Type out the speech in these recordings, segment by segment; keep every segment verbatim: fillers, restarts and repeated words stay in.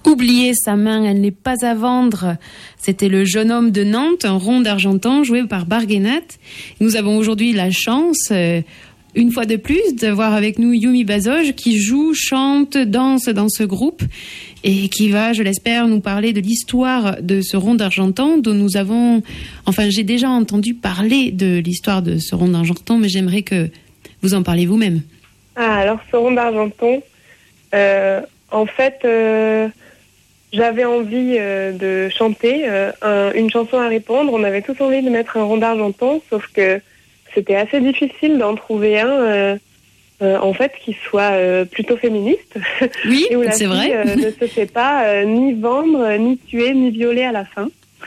Oublier sa main, elle n'est pas à vendre. C'était le jeune homme de Nantes, un rond d'Argentan joué par Barguenat. Nous avons aujourd'hui la chance, euh, une fois de plus, d'avoir avec nous Yumi Bazoj qui joue, chante, danse dans ce groupe et qui va, je l'espère, nous parler de l'histoire de ce rond d'Argentan dont nous avons... Enfin, j'ai déjà entendu parler de l'histoire de ce rond d'Argentan, mais j'aimerais que vous en parliez vous-même. Ah, alors ce rond d'Argentan, euh, en fait... Euh... J'avais envie euh, de chanter euh, un, une chanson à répondre. On avait tous envie de mettre un rond d'Argentan, sauf que c'était assez difficile d'en trouver un, euh, euh, en fait, qui soit euh, plutôt féministe. Oui, et où la c'est fille, vrai. Euh, ne se fait pas euh, ni vendre, ni tuer, ni violer à la fin.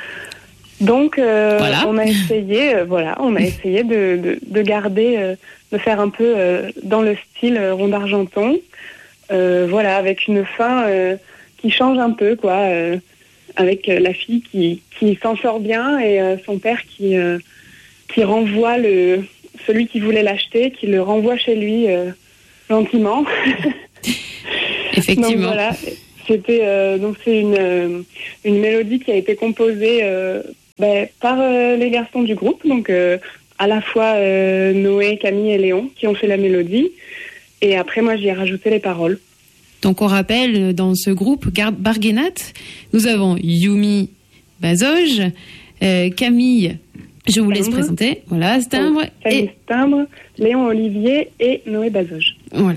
Donc, euh, voilà. on a essayé, euh, voilà, on a essayé de, de, de garder, euh, de faire un peu euh, dans le style euh, rond d'Argentan. Euh, voilà, avec une fin. Euh, qui change un peu, quoi, euh, avec euh, la fille qui, qui s'en sort bien et euh, son père qui, euh, qui renvoie le, celui qui voulait l'acheter, qui le renvoie chez lui euh, gentiment. Effectivement. Donc voilà, c'était, euh, donc c'est une, euh, une mélodie qui a été composée euh, ben, par euh, les garçons du groupe, donc euh, à la fois euh, Noé, Camille et Léon qui ont fait la mélodie, et après moi j'y ai rajouté les paroles. Donc on rappelle, dans ce groupe Barguenat, nous avons Yumi Bazoj, euh, Camille, je vous laisse présenter, voilà, Stimbre, Camille et Stimbre, Léon Olivier et Noé Bazoj. Voilà.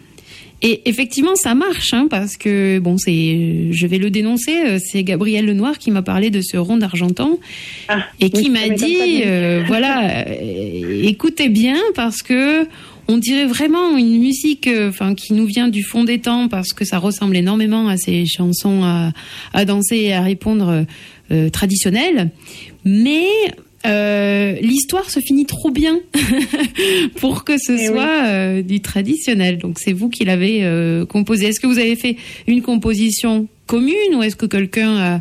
Et effectivement, ça marche, hein, parce que, bon, c'est, je vais le dénoncer, c'est Gabriel Lenoir qui m'a parlé de ce rond d'Argentan ah, et qui oui, m'a dit, euh, voilà, euh, écoutez bien, parce que on dirait vraiment une musique, enfin, euh, qui nous vient du fond des temps, parce que ça ressemble énormément à ces chansons à, à danser et à répondre euh, traditionnelles, mais Euh, l'histoire se finit trop bien pour que ce et soit oui. euh, du traditionnel. Donc c'est vous qui l'avez euh, composé. Est-ce que vous avez fait une composition commune ou est-ce que quelqu'un a,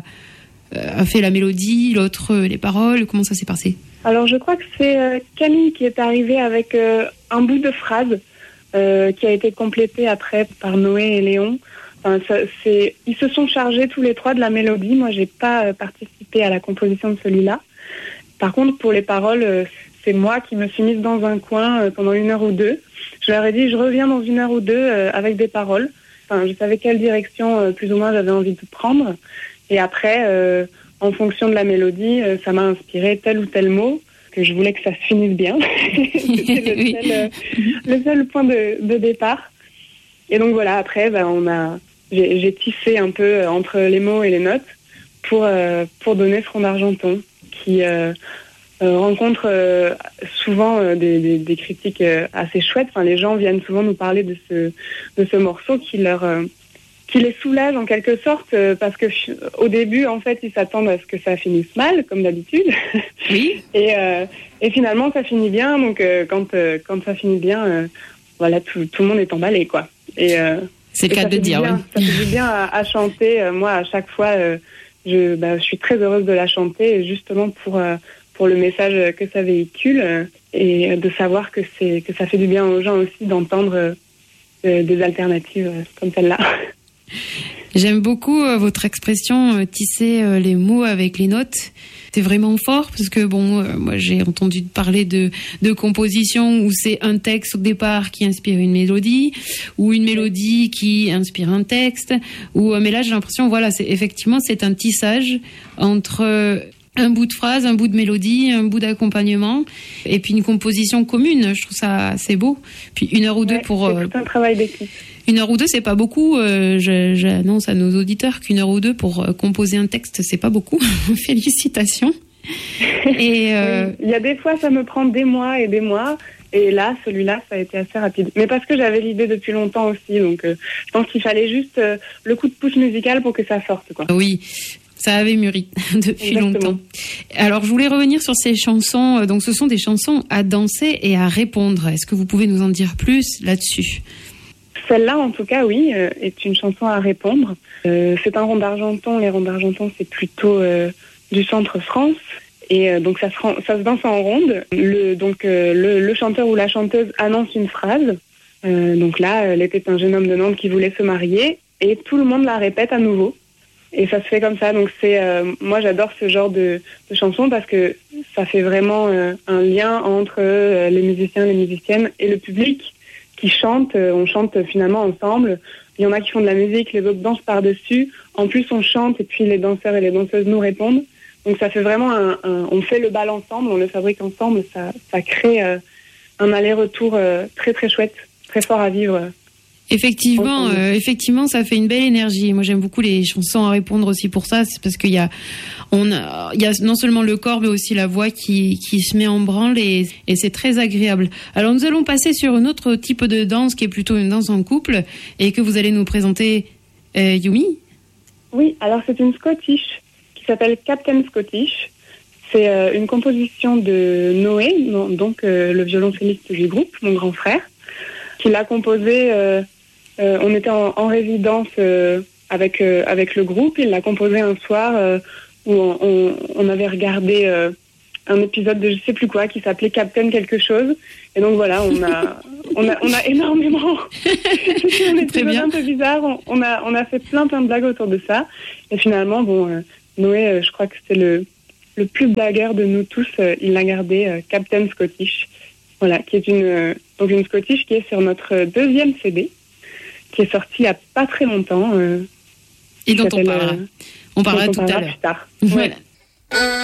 a fait la mélodie, l'autre les paroles? Comment ça s'est passé? Alors je crois que c'est euh, Camille qui est arrivée avec euh, un bout de phrase euh, qui a été complété après par Noé et Léon. Enfin, ça, c'est... Ils se sont chargés tous les trois de la mélodie. Moi j'ai pas euh, participé à la composition de celui-là. Par contre, pour les paroles, c'est moi qui me suis mise dans un coin pendant une heure ou deux. Je leur ai dit, je reviens dans une heure ou deux avec des paroles. Enfin, je savais quelle direction, plus ou moins, j'avais envie de prendre. Et après, euh, en fonction de la mélodie, ça m'a inspiré tel ou tel mot, que je voulais que ça se finisse bien. C'était le, oui. seul, le seul point de, de départ. Et donc voilà, après, ben, on a, j'ai, j'ai tissé un peu entre les mots et les notes pour, euh, pour donner ce rond d'Argentan, qui euh, euh, rencontre euh, souvent euh, des, des, des critiques euh, assez chouettes. Enfin, les gens viennent souvent nous parler de ce, de ce morceau qui, leur, euh, qui les soulage en quelque sorte, euh, parce que f- au début, en fait, ils s'attendent à ce que ça finisse mal, comme d'habitude. Oui. et, euh, et finalement, ça finit bien. Donc, euh, quand, euh, quand ça finit bien, euh, voilà, tout, tout le monde est emballé, quoi. Et, euh, c'est le cas de dire, bien, oui. Ça fait du bien à, à chanter. Euh, moi, à chaque fois... Euh, Je, bah, je suis très heureuse de la chanter, justement pour euh, pour le message que ça véhicule euh, et de savoir que c'est que ça fait du bien aux gens aussi d'entendre euh, des alternatives euh, comme celle-là. J'aime beaucoup euh, votre expression euh, tisser euh, les mots avec les notes. C'est vraiment fort parce que bon, euh, moi j'ai entendu parler de de composition où c'est un texte au départ qui inspire une mélodie ou une mélodie qui inspire un texte. Ou mais là j'ai l'impression, voilà, c'est effectivement c'est un tissage entre un bout de phrase, un bout de mélodie, un bout d'accompagnement et puis une composition commune. Je trouve ça assez beau. Puis une heure ou deux ouais, pour. C'est tout un travail d'équipe. Une heure ou deux, c'est pas beaucoup. Euh, je, j'annonce à nos auditeurs qu'une heure ou deux pour euh, composer un texte, c'est pas beaucoup. Félicitations. Et euh... oui, il y a des fois, ça me prend des mois et des mois. Et là, celui-là, ça a été assez rapide. Mais parce que j'avais l'idée depuis longtemps aussi. Donc, euh, je pense qu'il fallait juste euh, le coup de pouce musical pour que ça sorte, quoi. Oui. Ça avait mûri depuis Exactement. longtemps. Alors, je voulais revenir sur ces chansons. Donc, ce sont des chansons à danser et à répondre. Est-ce que vous pouvez nous en dire plus là-dessus ? Celle-là, en tout cas, oui, euh, est une chanson à répondre. Euh, c'est un rond d'Argentan. Les ronds d'Argentan, c'est plutôt euh, du centre France. Et euh, donc, ça se, rend, ça se danse en ronde. Le, donc, euh, le, le chanteur ou la chanteuse annonce une phrase. Euh, donc là, elle était un jeune homme de Nantes qui voulait se marier. Et tout le monde la répète à nouveau. et ça se fait comme ça. Donc c'est, euh, moi j'adore ce genre de, de chansons parce que ça fait vraiment euh, un lien entre euh, les musiciens, les musiciennes et le public qui chante. Euh, on chante finalement ensemble. Il y en a qui font de la musique, les autres dansent par-dessus. En plus on chante et puis les danseurs et les danseuses nous répondent. Donc ça fait vraiment un, un on fait le bal ensemble, on le fabrique ensemble. Ça, ça crée euh, un aller-retour euh, très très chouette, très fort à vivre. Effectivement, euh, effectivement, ça fait une belle énergie. Moi, j'aime beaucoup les chansons à répondre aussi pour ça. C'est parce qu'il y a, on a, il y a non seulement le corps, mais aussi la voix qui, qui se met en branle et, et c'est très agréable. Alors, nous allons passer sur un autre type de danse qui est plutôt une danse en couple et que vous allez nous présenter, euh, Yumi. Oui, alors c'est une Scottish qui s'appelle Captain Scottish. C'est euh, une composition de Noé, donc euh, le violoncelliste du groupe, mon grand frère, qui l'a composée. Euh, Euh, on était en, en résidence euh, avec euh, avec le groupe. Il l'a composé un soir euh, où on, on, on avait regardé euh, un épisode de je sais plus quoi qui s'appelait Captain quelque chose. Et donc voilà, on a on a on a énormément. C'était un épisode un peu bizarre. On, on a on a fait plein plein de blagues autour de ça. Et finalement, bon, euh, Noé, euh, je crois que c'est le le plus blagueur de nous tous. Euh, il l'a gardé euh, Captain Scottish. Voilà, qui est une euh, donc une Scottish qui est sur notre deuxième C D. Qui est sorti il n'y a pas très longtemps. Euh, et dont on parlera. Euh, on parlera on tout parlera à l'heure. Plus tard. Voilà. Ouais.